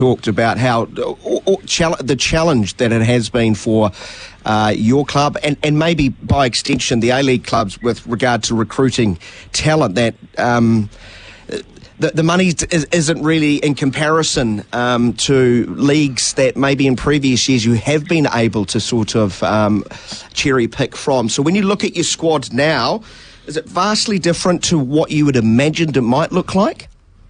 talked about how the challenge that it has been for your club and maybe by extension the A-League clubs with regard to recruiting talent, that the money isn't really in comparison to leagues that maybe in previous years you have been able to sort of cherry pick from. So when you look at your squad now, is it vastly different to what you had imagined it might look like?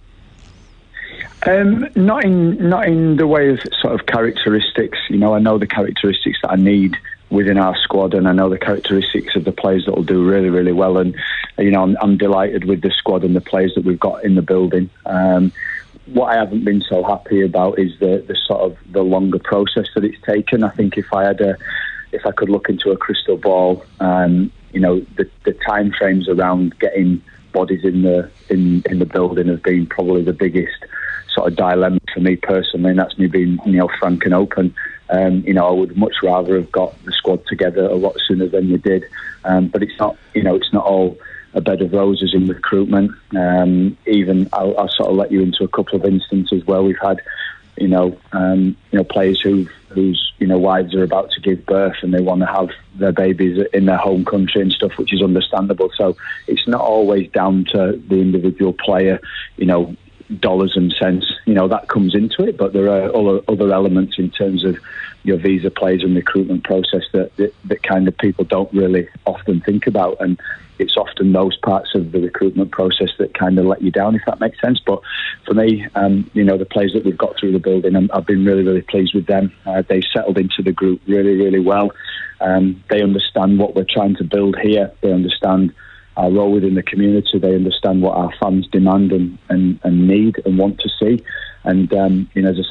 Not in the way of sort of characteristics. You know, I know the characteristics that I need within our squad, and I know the characteristics of the players that will do really, really well. And you know, I'm delighted with the squad and the players that we've got in the building. What I haven't been so happy about is the sort of the longer process that it's taken. I think if I could look into a crystal ball, you know, the time frames around getting bodies in the building have been probably the biggest sort of dilemma for me personally, and that's me being, you know, frank and open. You know, I would much rather have got the squad together a lot sooner than we did. But it's not, you know, it's not all a bed of roses in recruitment. Even I'll sort of let you into a couple of instances where we've had, you know, players whose you know wives are about to give birth and they want to have their babies in their home country and stuff, which is understandable. So it's not always down to the individual player, you know, dollars and cents, you know, that comes into it, but there are other elements in terms of your visa plays and recruitment process that kind of people don't really often think about, and it's often those parts of the recruitment process that kind of let you down, if that makes sense. But for me, you know, the players that we've got through the building, I've been really, really pleased with them. They settled into the group really, really well. They understand what we're trying to build here. They understand our role within the community. They understand what our fans demand and need and want to see. And you know, as I